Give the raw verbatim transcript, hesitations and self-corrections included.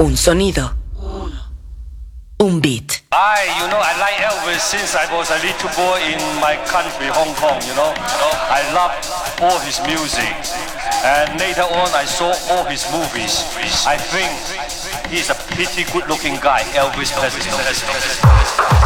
Un sonido. Un beat. I, you know, I like Elvis since I was a little boy in my country, Hong Kong, you know. You know, I love all his music. And later on, I saw all his movies. I think he's a pretty good-looking guy, Elvis Presley.